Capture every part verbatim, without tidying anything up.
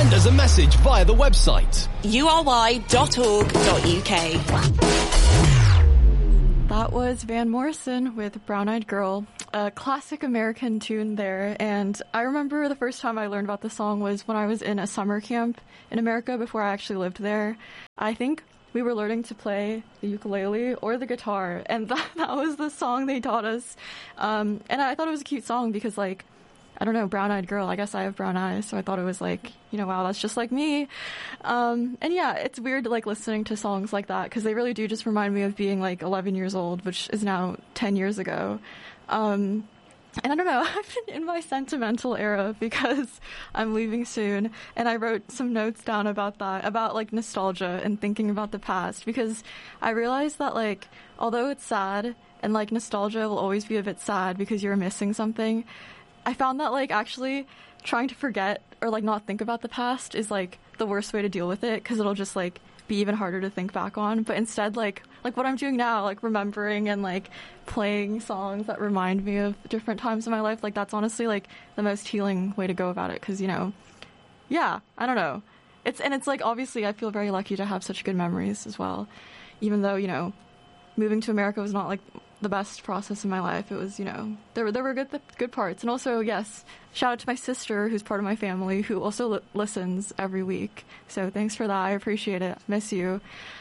Send us a message via the website u r y dot org dot u k. That was Van Morrison with Brown Eyed Girl, a classic American tune there. And I remember the first time I learned about the song was when I was in a summer camp in America before I actually lived there. I think we were learning to play the ukulele or the guitar, and that, that was the song they taught us. Um, and I thought it was a cute song because, like, I don't know, brown-eyed girl. I guess I have brown eyes, so I thought it was like, you know, wow, that's just like me. Um, and yeah, it's weird, like, listening to songs like that because they really do just remind me of being, like, eleven years old, which is now ten years ago. Um, and I don't know, I've been in my sentimental era because I'm leaving soon, and I wrote some notes down about that, about, like, nostalgia and thinking about the past, because I realized that, like, although it's sad, and, like, nostalgia will always be a bit sad because you're missing something, I found that, like, actually trying to forget or, like, not think about the past is, like, the worst way to deal with it because it'll just, like, be even harder to think back on. But instead, like, like what I'm doing now, like, remembering and, like, playing songs that remind me of different times in my life, like, that's honestly, like, the most healing way to go about it because, you know, yeah, I don't know. It's and it's, like, obviously I feel very lucky to have such good memories as well, even though, you know, moving to America was not, like, the best process in my life. It was, you know, there were there were good good parts, and also, yes, shout out to my sister who's part of my family who also li- listens every week. So thanks for that. I appreciate it. Miss you.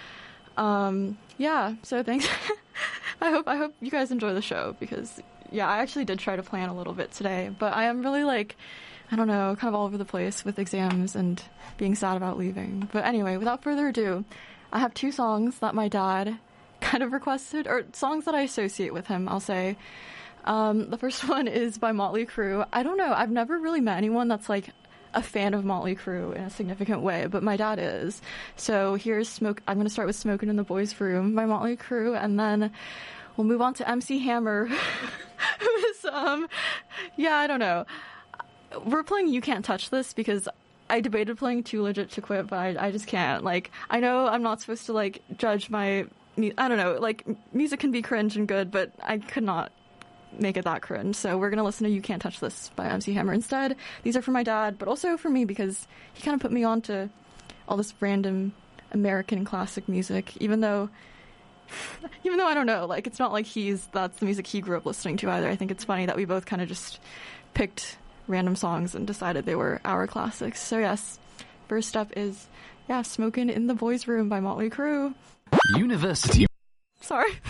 Um, yeah. So thanks. I hope I hope you guys enjoy the show because yeah, I actually did try to plan a little bit today, but I am really like, I don't know, kind of all over the place with exams and being sad about leaving. But anyway, without further ado, I have two songs that my dad kind of requested, or songs that I associate with him, I'll say. Um, the first one is by Motley Crue. I don't know, I've never really met anyone that's like a fan of Motley Crue in a significant way, but my dad is. So here's Smoke. I'm going to start with Smokin' in the Boys' Room by Motley Crue, and then we'll move on to M C Hammer, who is, um, yeah, I don't know. We're playing You Can't Touch This because I debated playing Too Legit to Quit, but I, I just can't. Like, I know I'm not supposed to, like, judge my I don't know, like, music can be cringe and good, but I could not make it that cringe. So we're going to listen to You Can't Touch This by M C Hammer instead. These are for my dad, but also for me because he kind of put me on to all this random American classic music, even though, even though I don't know, like, it's not like he's, that's the music he grew up listening to either. I think it's funny that we both kind of just picked random songs and decided they were our classics. So yes, first up is, yeah, Smokin' in the Boys' Room by Motley Crue. University. Sorry.